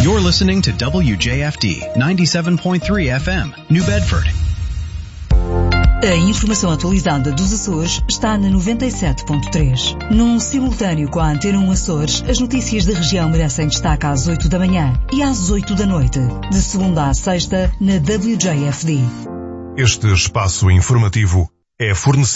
You're listening to WJFD 97.3 FM, New Bedford. A informação atualizada dos Açores está na 97.3. Num simultâneo com a Antena 1 Açores, as notícias da região merecem destaque às 8 da manhã e às 8 da noite, de segunda à sexta, na WJFD. Este espaço informativo é fornecido